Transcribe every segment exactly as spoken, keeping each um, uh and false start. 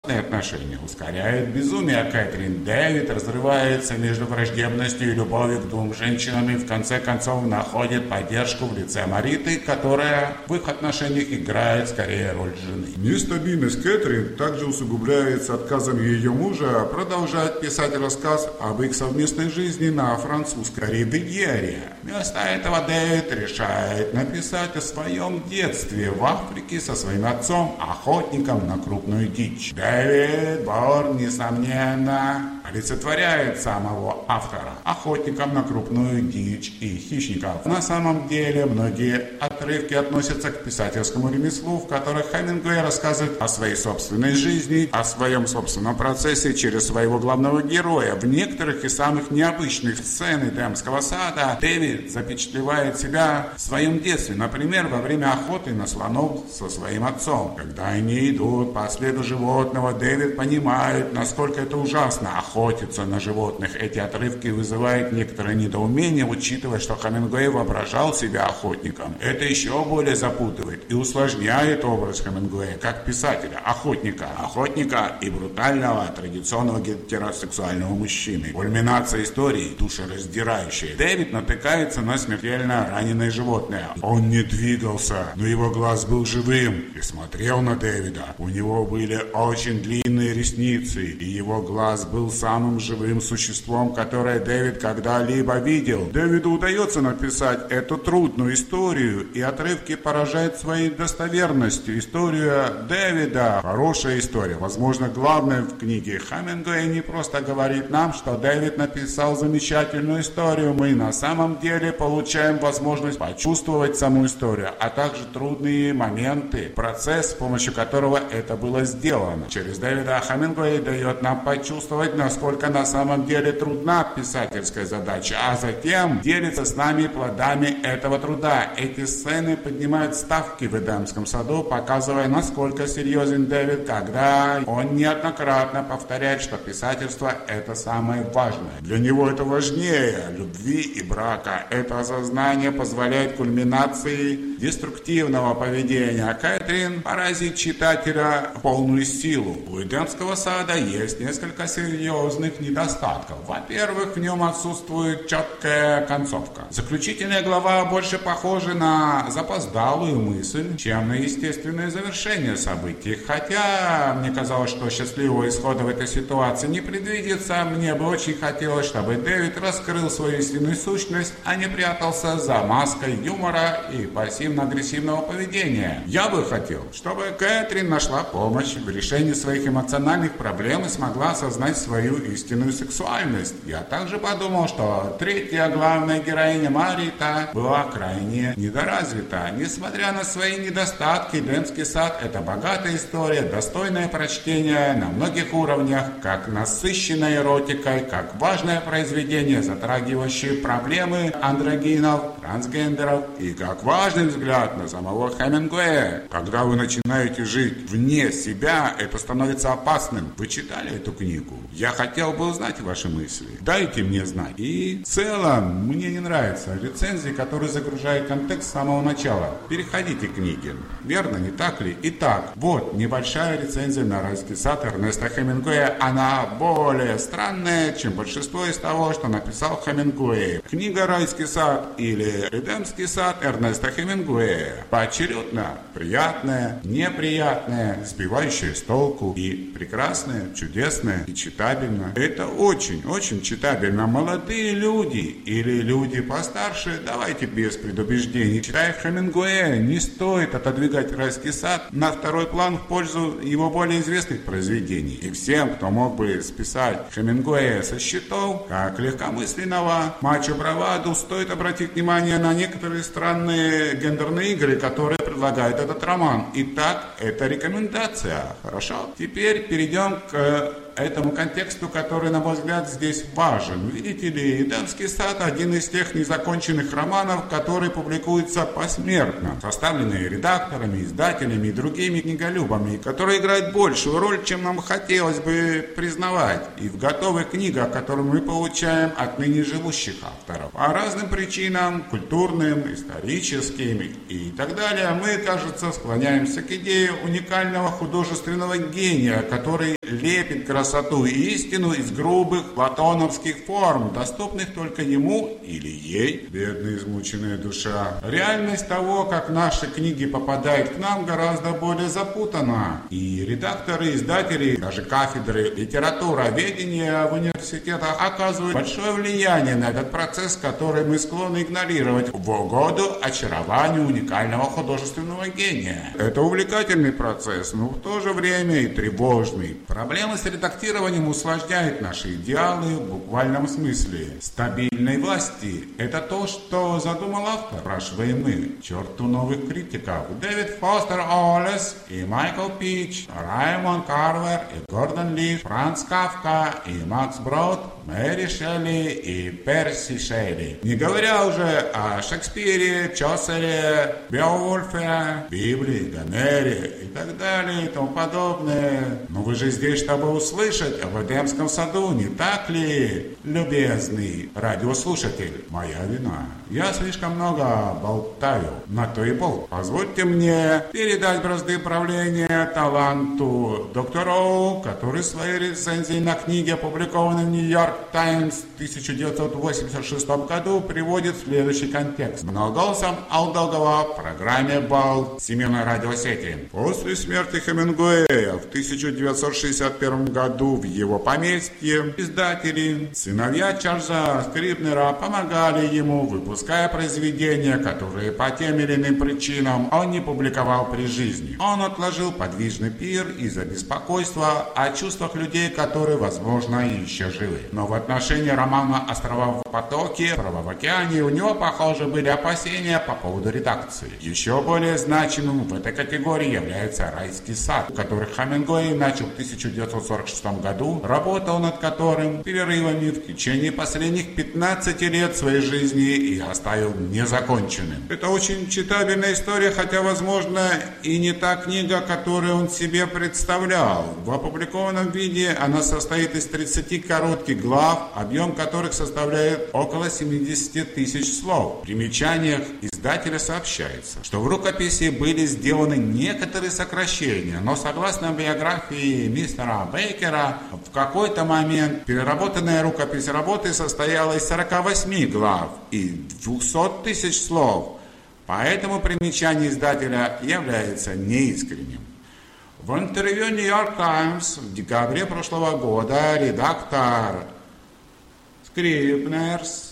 отношения ускоряет безумие. Кэтрин Дэвид разрывается между враждебностью и любовью к двум женщинам и в конце концов находит поддержку в лице Мариты, которая в их отношениях играет скорее роль жены. Нестабильность Кэтрин также усугубляется отказом ее мужа продолжать писать рассказ об их совместной жизни на французской ривьере. Вместо этого Дэвид решает написать о своем детстве в Африке со своим отцом, охотником на крупную дичь. Дэвид Борн, несомненно, олицетворяет самого автора, охотником на крупную дичь и хищников. На самом деле, многие отрывки относятся к писательскому ремеслу, в которых Хемингуэй рассказывает о своей собственной жизни, о своем собственном процессе через своего главного героя. В некоторых из самых необычных сцен Эдемского сада Дэвид запечатлевает себя в своем детстве, например, во время охоты на слонов со своим отцом. Когда они идут по следу животного, Дэвид понимает, насколько это ужасно охотиться на животных. Эти отрывки вызывают некоторое недоумение, учитывая, что Хемингуэй воображал себя охотником. Это еще более запутывает и усложняет образ Хемингуэя как писателя, охотника, охотника и брутального традиционного гетеросексуального мужчины. Кульминация истории душераздирающая. Дэвид натыкается на смертельно раненое животное. Он не двигался, но его глаз был живым и смотрел на Дэвида. У него были очень длинные ресницы, и его глаз был самым живым существом, которое Дэвид когда-либо видел. Дэвиду удается написать эту трудную историю, и отрывки поражают своей достоверностью. История Дэвида – хорошая история. Возможно, главное в книге. Хемингуэй не просто говорит нам, что Дэвид написал замечательную историю. Мы на самом деле получаем возможность почувствовать саму историю, а также трудные моменты, процесс, с помощью которого это было сделано. Через Дэвида Хемингуэй дает нам почувствовать, насколько на самом деле трудна писательская задача, а затем делится с нами плодами этого труда. Эти сцены поднимают ставки в Эдемском саду, показывая, насколько серьезен Дэвид, когда он неоднократно повторяет, что писательство – это самое важное. Для него это важнее любви и брака. Это осознание позволяет кульминации деструктивного поведения. Кэтрин поразит читателя в полную силу. У Эдемского сада есть несколько серьезных недостатков. Во-первых, в нем отсутствует четкая концовка. Заключительная глава больше похожа на запоздалую мысль, чем на естественное завершение событий. Хотя мне казалось, что счастливого исхода в этой ситуации не предвидится, мне бы очень хотелось, чтобы Дэвид раскрыл свою истинную сущность, а не прятался за маской юмора и пассивно-агрессивного поведения. Я бы хотел, чтобы Кэтрин нашла помощь в решении своих эмоциональных проблем и смогла осознать свою истинную сексуальность. Я также подумал, что третья главная героиня Марита была крайне недоразвита. Несмотря на свои недостатки, Эдемский сад – это богатая история, достойное прочтение на многих уровнях, как насыщенной эротикой, как важное произведение, затрагивающее проблемы андрогинов, трансгендеров, и как важный взгляд на самого Хемингуэя. Когда вы начинаете жить вне себя, это становится опасным. Вы читали эту книгу? Я хотел бы узнать ваши мысли. Дайте мне знать. И в целом, мне не нравятся рецензии, которые загружают контекст с самого начала. Переходите к книге. Верно, не так ли? Итак, вот небольшая рецензия на «Райский сад» Эрнеста Хемингуэя. Она более странная, чем большинство из того, что написал Хемингуэй. Книга «Райский сад» или «Эдемский сад» Эрнеста Хемингуэя. Поочередно приятная, неприятная, сбивающая с толку и прекрасная, чудесная и читабельно. Это очень-очень читабельно. Молодые люди или люди постарше, давайте без предубеждений. Читая Хемингуэя, не стоит отодвигать «Райский сад» на второй план в пользу его более известных произведений. И всем, кто мог бы списать Хемингуэя со счетов, как легкомысленного мачо-браваду, стоит обратить внимание на некоторые странные гендерные игры, которые предлагает этот роман. Итак, это рекомендация. Хорошо? Теперь перейдем к этому контексту, который, на мой взгляд, здесь важен. Видите ли, «Эдемский сад» – один из тех незаконченных романов, которые публикуются посмертно, составленные редакторами, издателями и другими книголюбами, которые играют большую роль, чем нам хотелось бы признавать, и в готовых книгах, которые мы получаем от ныне живущих авторов. По разным причинам, культурным, историческим и так далее, мы, кажется, склоняемся к идее уникального художественного гения, который лепит красоту и истину из грубых платоновских форм, доступных только ему или ей. Бедная измученная душа. Реальность того, как наши книги попадают к нам, гораздо более запутана. И редакторы, издатели, даже кафедры литературоведения в университетах оказывают большое влияние на этот процесс, который мы склонны игнорировать в угоду очарованию уникального художественного гения. Это увлекательный процесс, но в то же время и тревожный. Проблемы с редактированием усложняют наши идеалы в буквальном смысле. Стабильной власти – это то, что задумал автор, спрашиваем мы. Черту новых критиков. Дэвид Фостер Уоллес и Майкл Пич, Раймонд Карвер и Гордон Лиф, Франц Кафка и Макс Брод, Мэри Шелли и Перси Шелли. Не говоря уже о Шекспире, Чосере, Беовульфе, Библии, Гомере и так далее и тому подобное. Но вы же здесь, чтобы услышать об Эдемском саду, не так ли, любезный радиослушатель? Моя вина. Я слишком много болтаю, на то и бог. Позвольте мне передать бразды правления таланту доктору, который в своей рецензии на книге, опубликованной в Нью-Йорк Таймс в тысяча девятьсот восемьдесят шестом году, приводит следующий контекст. Многоголосом Алдогова в программе «Бал» Всемирной радиосети. После смерти Хемингуэя в тысяча девятьсот шестьдесят первом году в его поместье издатели, сыновья Чарльза Скрибнера, помогали ему, выпуская произведения, которые по тем или иным причинам он не публиковал при жизни. Он отложил подвижный пир из-за беспокойства о чувствах людей, которые, возможно, еще живы. Но в отношении романа «Острова в потоке», «Права в океане» у него, похоже, были опасения по поводу редакции. Еще более значимым в этой категории является «Райский сад», который Хемингуэй начал в тысяча девятьсот сорок шестом году, работал над которым перерывами в течение последних пятнадцати лет своей жизни и оставил незаконченным. Это очень читабельная история, хотя, возможно, и не та книга, которую он себе представлял. В опубликованном виде она состоит из тридцати коротких глав, объем которых составляет около семидесяти тысяч слов. В примечаниях издателя сообщается, что в рукописи были сделаны некоторые сокращения, но согласно биографии мистера Бейкера, в какой-то момент переработанная рукопись работы состояла из сорока восьми глав и двухсот тысяч слов, поэтому примечание издателя является неискренним. В интервью Нью-Йорк Таймс в декабре прошлого года редактор Скрибнерс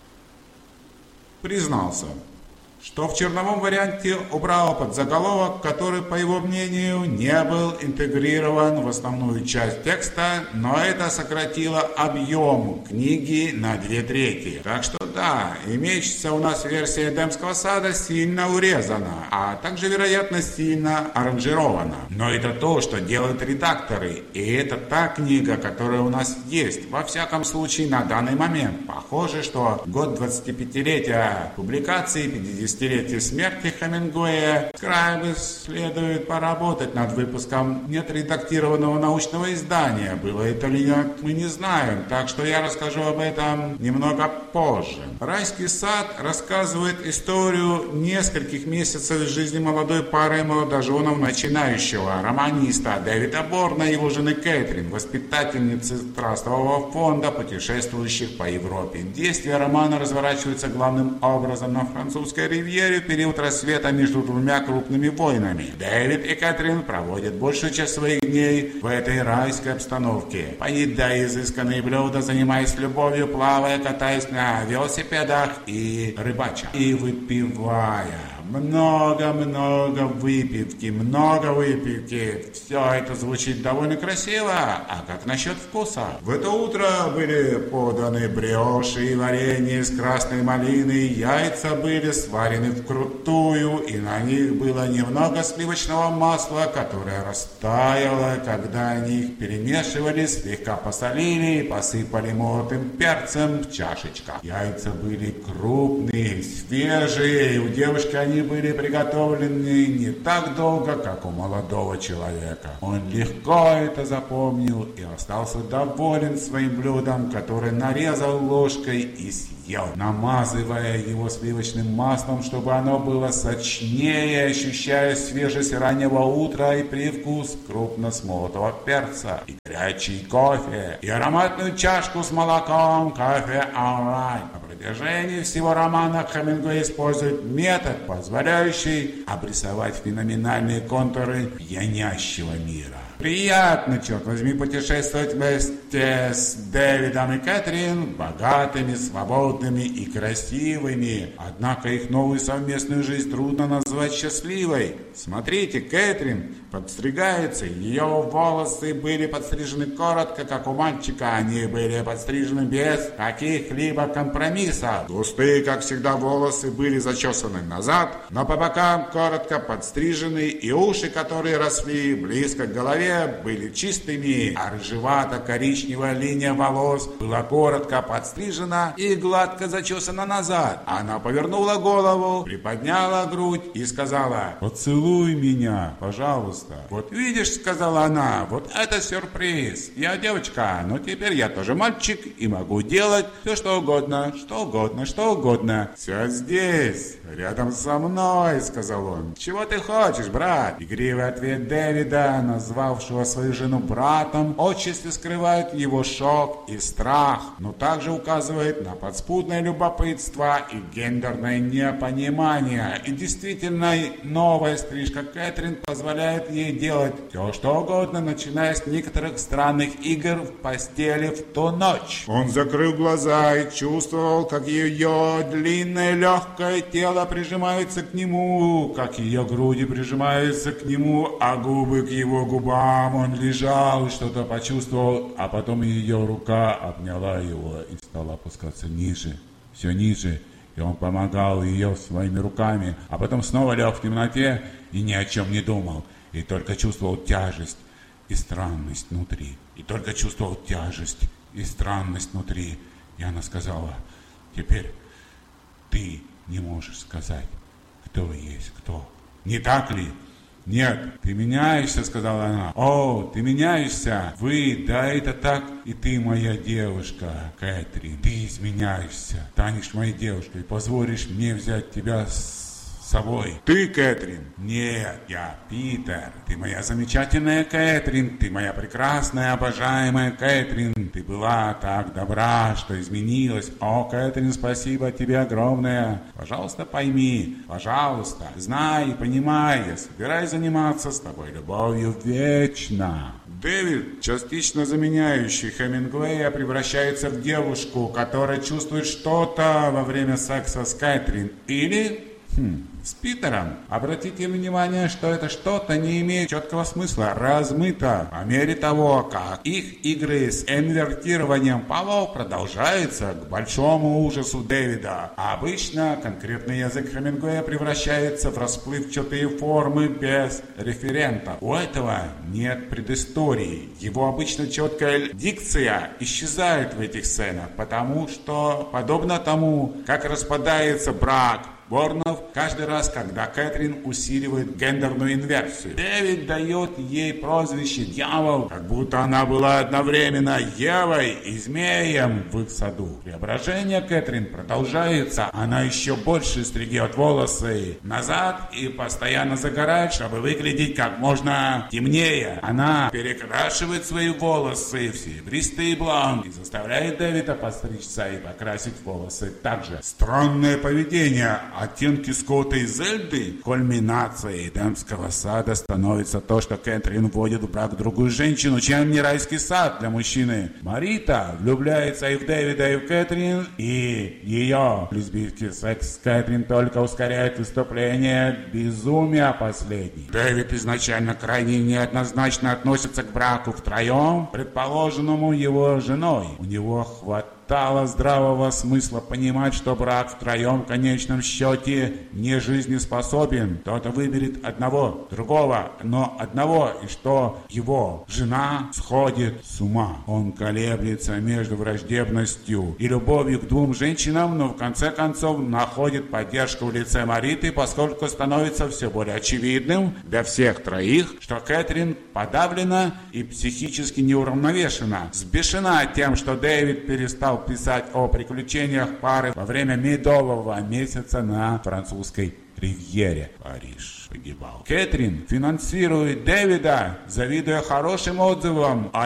признался, что в черновом варианте убрал подзаголовок, который, по его мнению, не был интегрирован в основную часть текста, но это сократило объем книги на две трети. Так что да, имеющаяся у нас версия Эдемского сада сильно урезана, а также, вероятно, сильно аранжирована. Но это то, что делают редакторы, и это та книга, которая у нас есть, во всяком случае, на данный момент. Похоже, что год двадцатипятилетия публикации, пятидесятилетия смерти Хемингуэя, Скрайбу следует поработать над выпуском неотредактированного научного издания. Было это или нет, мы не знаем, так что я расскажу об этом немного позже. «Райский сад» рассказывает историю нескольких месяцев из жизни молодой пары молодоженов начинающего романиста Дэвида Борна и его жены Кэтрин, воспитательницы трастового фонда, путешествующих по Европе. Действие романа разворачивается главным образом на французской ривьере в период рассвета между двумя крупными войнами. Дэвид и Кэтрин проводят большую часть своих дней в этой райской обстановке, поедая изысканные блюда, занимаясь любовью, плавая, катаясь на велосипедах и рыбача, и выпивая. Много-много выпивки, много выпивки. Все это звучит довольно красиво. А как насчет вкуса? В это утро были поданы брioche и варенье из красной малины. Яйца были сварены вкрутую, и на них было немного сливочного масла, которое растаяло, когда они их перемешивали, слегка посолили и посыпали молотым перцем в чашечках. Яйца были крупные, свежие, и у девушки они были приготовлены не так долго, как у молодого человека. Он легко это запомнил и остался доволен своим блюдом, которое нарезал ложкой и съел, намазывая его сливочным маслом, чтобы оно было сочнее, ощущая свежесть раннего утра и привкус крупно смолотого перца и горячий кофе и ароматную чашку с молоком, кофе all right. На протяжении всего романа Хемингуэй использует метод, позволяющий обрисовать феноменальные контуры пьянящего мира. Приятно, черт возьми, путешествовать вместе с Дэвидом и Кэтрин, богатыми, свободными и красивыми. Однако их новую совместную жизнь трудно назвать счастливой. Смотрите, Кэтрин подстригается, ее волосы были подстрижены коротко, как у мальчика, они были подстрижены без каких-либо компромиссов. Густые, как всегда, волосы были зачесаны назад, но по бокам коротко подстрижены, и уши, которые росли близко к голове, были чистыми, а рыжевато-коричневая линия волос была коротко подстрижена и гладко зачесана назад. Она повернула голову, приподняла грудь и сказала: «Поцелуй меня, пожалуйста». «Вот видишь», — сказала она, — «вот это сюрприз. Я девочка, но теперь я тоже мальчик и могу делать все, что угодно, что угодно, что угодно. Все здесь, рядом со мной», — сказал он. «Чего ты хочешь, брат?» Игривый ответ Дэвида, назвавшего свою жену братом, отчасти скрывает его шок и страх, но также указывает на подспудное любопытство и гендерное непонимание. И действительно, новая стрижка Кэтрин позволяет ей делать все, что угодно, начиная с некоторых странных игр в постели в ту ночь. Он закрыл глаза и чувствовал, как ее длинное легкое тело прижимается к нему, как ее груди прижимаются к нему, а губы к его губам. Он лежал и что-то почувствовал, а потом ее рука обняла его и стала опускаться ниже, все ниже, и он помогал ее своими руками, а потом снова лег в темноте и ни о чем не думал, и только чувствовал тяжесть и странность внутри, и только чувствовал тяжесть и странность внутри. И она сказала: «Теперь ты не можешь сказать, кто есть кто, не так ли?» «Нет, ты меняешься», — сказала она. «О, ты меняешься! Вы, да, это так, и ты моя девушка, Кэтрин. Ты изменяешься, станешь моей девушкой, позволишь мне взять тебя с собой». «Ты, Кэтрин?» «Нет, я Питер. Ты моя замечательная Кэтрин, ты моя прекрасная, обожаемая Кэтрин. Ты была так добра, что изменилась. О, Кэтрин, спасибо тебе огромное. Пожалуйста, пойми, пожалуйста, знай и понимай, я собираюсь заниматься с тобой любовью вечно». Дэвид, частично заменяющий Хемингуэя, превращается в девушку, которая чувствует что-то во время секса с Кэтрин. Или... Хм, с Питером. Обратите внимание, что это что-то не имеет четкого смысла, размыто. По мере того, как их игры с инвертированием полов продолжаются, к большому ужасу Дэвида. А обычно конкретный язык Хемингуэя превращается в расплывчатые формы без референта. У этого нет предыстории. Его обычно четкая дикция исчезает в этих сценах, потому что, подобно тому, как распадается брак Борнов каждый раз, когда Кэтрин усиливает гендерную инверсию. Дэвид дает ей прозвище «Дьявол», как будто она была одновременно Евой и змеем в их саду. Преображение Кэтрин продолжается. Она еще больше стригет волосы назад и постоянно загорает, чтобы выглядеть как можно темнее. Она перекрашивает свои волосы в серебристый блонд и заставляет Дэвида подстричься и покрасить волосы также. Странное поведение. Оттенки Скотта и Зельды. Кульминацией Эдемского сада становится то, что Кэтрин вводит в брак другую женщину, чем не райский сад для мужчины. Марита влюбляется и в Дэвида, и в Кэтрин, и ее лесбийский секс с Кэтрин только ускоряет выступление безумия последней. Дэвид изначально крайне неоднозначно относится к браку втроем, предположенному его женой. У него хватает Стало здравого смысла понимать, что брак втроем в конечном счете не жизнеспособен. Кто-то выберет одного, другого, но одного, и что его жена сходит с ума. Он колеблется между враждебностью и любовью к двум женщинам, но в конце концов находит поддержку в лице Мариты, поскольку становится все более очевидным для всех троих, что Кэтрин подавлена и психически неуравновешена, сбешена тем, что Дэвид перестал писать о приключениях пары во время медового месяца на французской ривьере. Париж погибал. Кэтрин финансирует Дэвида, завидуя хорошим отзывам о его последних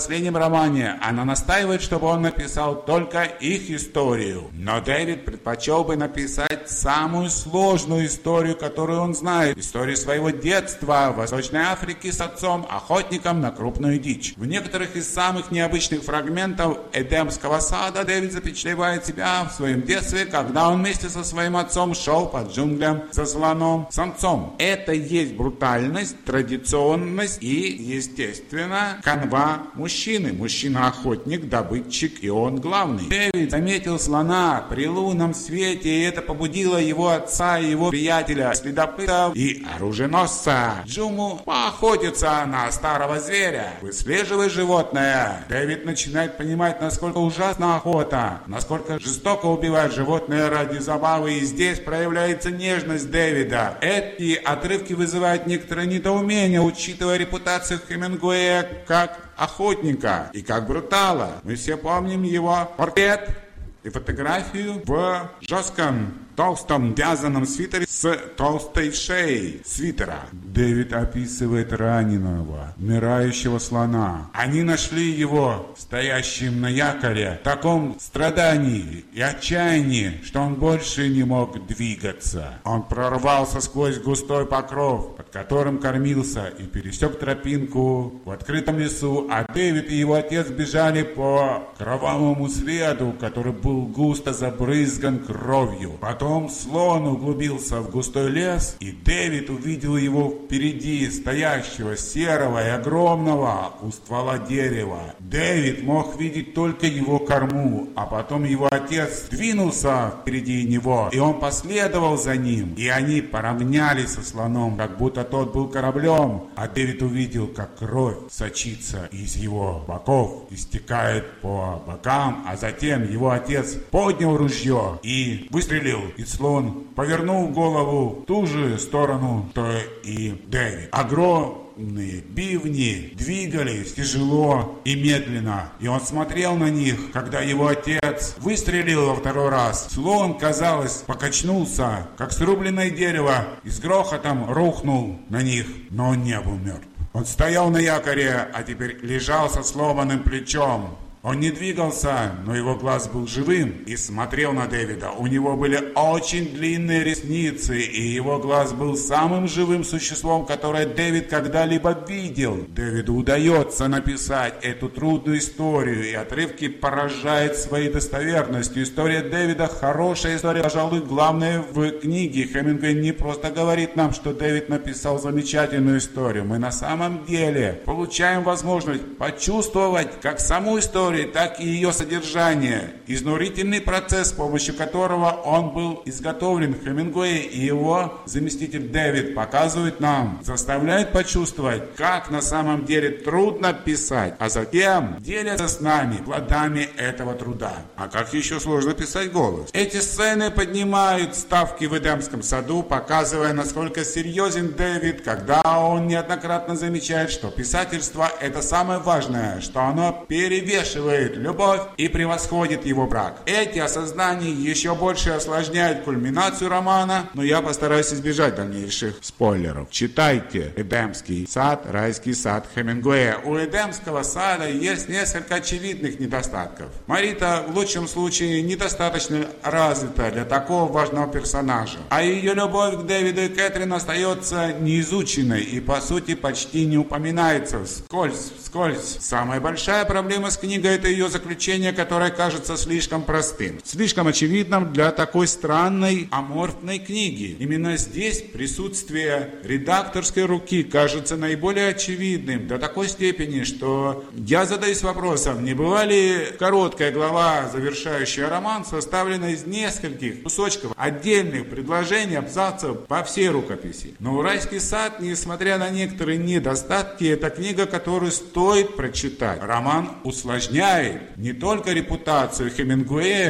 последнем романе она настаивает, чтобы он написал только их историю. Но Дэвид предпочел бы написать самую сложную историю, которую он знает. Историю своего детства в Восточной Африке с отцом, охотником на крупную дичь. В некоторых из самых необычных фрагментов Эдемского сада Дэвид запечатлевает себя в своем детстве, когда он вместе со своим отцом шел по джунглям за слоном самцом. Это есть брутальность, традиционность и, естественно, канва мужчины. Мужчина-охотник, добытчик, и он главный. Дэвид заметил слона при лунном свете, и это побудило его отца и его приятеля, следопытов и оруженосца Джуму поохотиться на старого зверя. Выслеживая животное, Дэвид начинает понимать, насколько ужасна охота, насколько жестоко убивать животное ради забавы, и здесь проявляется нежность Дэвида. Эти отрывки вызывают некоторое недоумение, учитывая репутацию Хемингуэя как охотника и как брутала. Мы все помним его портрет и фотографию в жестком толстом вязаном свитере с толстой шеей свитера. Дэвид описывает раненого, умирающего слона. Они нашли его стоящим на якоре в таком страдании и отчаянии, что он больше не мог двигаться. Он прорвался сквозь густой покров, под которым кормился, и пересек тропинку в открытом лесу, а Дэвид и его отец бежали по кровавому следу, который был густо забрызган кровью. Потом слон углубился в густой лес, и Дэвид увидел его впереди, стоящего серого и огромного у ствола дерева. Дэвид мог видеть только его корму, а потом его отец двинулся впереди него, и он последовал за ним, и они поравнялись со слоном, как будто тот был кораблем, а Дэвид увидел, как кровь сочится из его боков и стекает по бокам, а затем его отец поднял ружье и выстрелил, и слон повернул голову в ту же сторону, что и Дэвид. Огромные бивни двигались тяжело и медленно, и он смотрел на них, когда его отец выстрелил во второй раз. Слон, казалось, покачнулся, как срубленное дерево, и с грохотом рухнул на них, но он не был мертв. Он стоял на якоре, а теперь лежал со сломанным плечом. Он не двигался, но его глаз был живым и смотрел на Дэвида. У него были очень длинные ресницы, и его глаз был самым живым существом, которое Дэвид когда-либо видел. Дэвиду удается написать эту трудную историю, и отрывки поражают своей достоверностью. История Дэвида хорошая история, пожалуй, главная в книге. Хемингуэй не просто говорит нам, что Дэвид написал замечательную историю. Мы на самом деле получаем возможность почувствовать как саму историю, так и ее содержание, изнурительный процесс, с помощью которого он был изготовлен. Хемингуэй и его заместитель Дэвид показывают нам, заставляют почувствовать, как на самом деле трудно писать, а затем делятся с нами плодами этого труда. А как еще сложно писать голос? Эти сцены поднимают ставки в Эдемском саду, показывая, насколько серьезен Дэвид, когда он неоднократно замечает, что писательство — это самое важное, что оно перевешивает любовь и превосходит его брак. Эти осознания еще больше осложняют кульминацию романа, но я постараюсь избежать дальнейших спойлеров. Читайте «Эдемский сад», «Райский сад» Хемингуэя. У Эдемского сада есть несколько очевидных недостатков. Марита в лучшем случае недостаточно развита для такого важного персонажа, а ее любовь к Дэвиду и Кэтрин остается неизученной и по сути почти не упоминается вскользь, вскользь. Самая большая проблема с книгой — это ее заключение, которое кажется слишком простым, слишком очевидным для такой странной, аморфной книги. Именно здесь присутствие редакторской руки кажется наиболее очевидным до такой степени, что я задаюсь вопросом, не была ли короткая глава, завершающая роман, составлена из нескольких кусочков, отдельных предложений, абзацев по всей рукописи. Но «Райский сад», несмотря на некоторые недостатки, это книга, которую стоит прочитать. Роман усложняет не только репутацию Хемингуэя,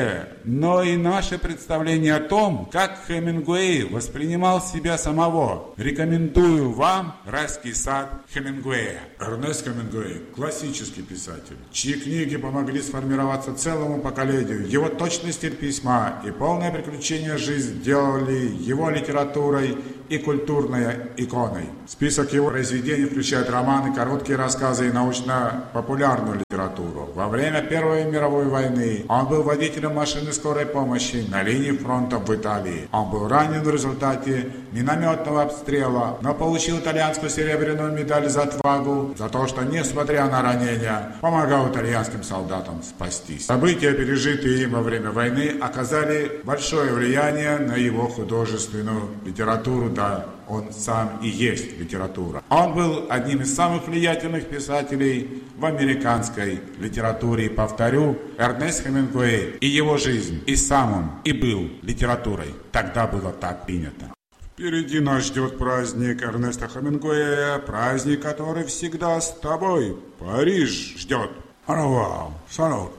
но и наше представление о том, как Хемингуэй воспринимал себя самого. Рекомендую вам «Райский сад» Хемингуэя. Эрнест Хемингуэй – классический писатель, чьи книги помогли сформироваться целому поколению. Его точный стиль письма и полное приключение жизнь сделали его литературой и культурной иконой. Список его произведений включает романы, короткие рассказы и научно-популярную литературу. Во время Первой мировой войны он был водителем машины скорой помощи на линии фронта в Италии. Он был ранен в результате минометного обстрела, но получил итальянскую серебряную медаль за отвагу, за то, что, несмотря на ранения, помогал итальянским солдатам спастись. События, пережитые им во время войны, оказали большое влияние на его художественную литературу. Да, он сам и есть литература. Он был одним из самых влиятельных писателей в американской литературе. И повторю, Эрнест Хемингуэй и его жизнь, и сам он, и был литературой. Тогда было так принято. Впереди нас ждет праздник Эрнеста Хемингуэя, праздник, который всегда с тобой. Париж ждет. Арвау, салют.